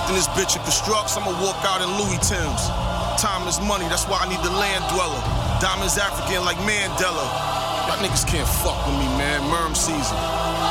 in this bitch and constructs, I'ma walk out in Louis Timbs. Time is money, that's why I need the land dweller. Diamonds African like Mandela. Y'all niggas can't fuck with me, man. Merm season.